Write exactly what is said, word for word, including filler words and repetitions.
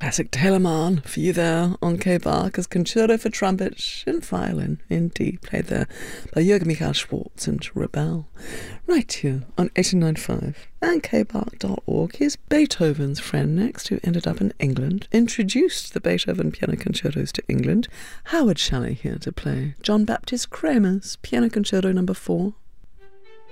Classic Telemann for you there on K-Barker's Concerto for Trumpet and Violin in D, played there by Jürgen Michael Schwartz and Rebel. Right here on eighty-nine point five and k bark dot org. Here's Beethoven's friend next, who ended up in England, introduced the Beethoven piano concertos to England. Howard Shelley here to play John Baptist Kramer's Piano Concerto number four.